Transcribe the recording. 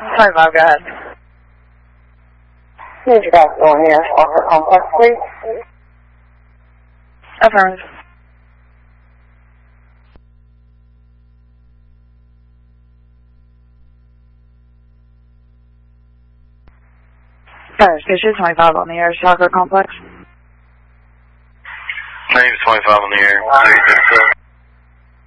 25, go ahead. Need you back on here, Stalker Complex, please. Affirmative. Station 25 on the air, Stalker Complex. Name 25 on the air.